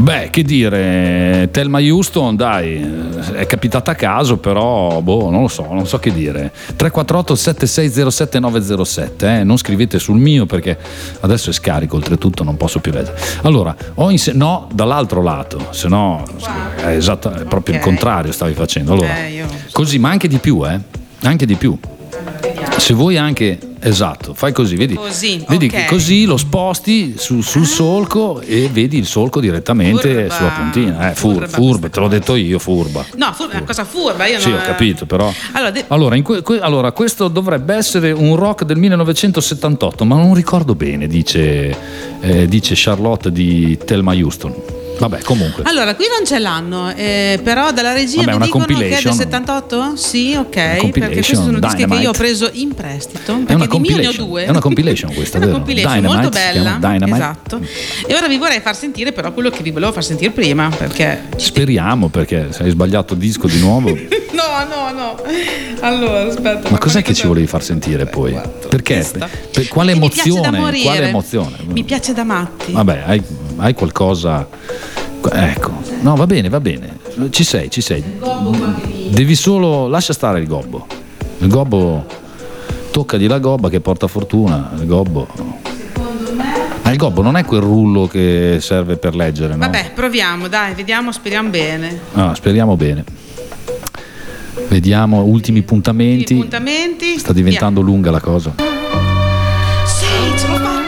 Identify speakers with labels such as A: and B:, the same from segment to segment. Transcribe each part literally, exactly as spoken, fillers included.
A: Beh, che dire, Thelma Houston, dai, è capitata a caso, però boh, non lo so, non so che dire. tre quattro otto sette sei zero sette nove zero sette, eh? Non scrivete sul mio perché adesso è scarico, oltretutto non posso più leggere. Allora, ho inse- no, dall'altro lato, se no è, esatto, è proprio okay. Il contrario stavi facendo. Allora, eh, io... così, ma anche di più, eh? Anche di più. Se vuoi anche, esatto, fai così, vedi,
B: così,
A: vedi
B: okay.
A: che così lo sposti su, sul solco e vedi il solco direttamente
B: furba.
A: Sulla puntina. Eh, fur,
B: furba,
A: furba, te l'ho detto io, furba.
B: No, furba, è una cosa furba, io
A: sì,
B: non...
A: ho capito, però.
B: Allora, de...
A: allora, in que, que, allora, questo dovrebbe essere un rock del millenovecentosettantotto, ma non ricordo bene, dice, eh, dice Charlotte di Thelma Houston. Vabbè, comunque.
B: Allora, qui non c'è l'anno, eh, però dalla regia
A: Vabbè,
B: mi dicono che è del
A: compilation.
B: settantotto? Sì, ok, perché questi sono dischi
A: Dynamite.
B: che io ho preso in prestito.
A: È una
B: di mio ne ho
A: compilation.
B: due.
A: È una compilation questa,
B: è una
A: vero?
B: compilation
A: Dynamite,
B: molto bella.
A: Dynamite.
B: Esatto. E ora vi vorrei far sentire però quello che vi volevo far sentire prima, perché
A: speriamo, perché se hai sbagliato disco di nuovo.
B: no, no, no. Allora, aspetta.
A: Ma cos'è che ci volevi far sentire poi? Perché? Per quale emozione? Quale emozione?
B: Mi piace da matti.
A: Vabbè, hai, hai qualcosa. Ecco, no, va bene, va bene. Ci sei, ci sei. Devi solo. Lascia stare il gobbo. Il gobbo. Toccagli la gobba che porta fortuna. Il gobbo. Ma il gobbo non è quel rullo che serve per leggere, no?
B: Vabbè, proviamo, dai, vediamo, speriamo bene.
A: Ah, speriamo bene. Vediamo, ultimi puntamenti.
B: Ultimi puntamenti.
A: Sta diventando Via. lunga la cosa.
B: Sì, ce l'ho fatta.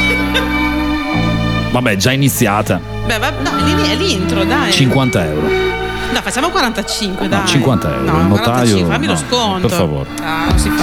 A: Vabbè, già iniziata.
B: Beh, va, no, è l'intro, dai.
A: cinquanta euro.
B: No, facciamo quarantacinque, dai.
A: No, cinquanta euro.
B: No,
A: il notaio.
B: fammi
A: no,
B: lo sconto.
A: Per favore.
B: Ah, non si fa.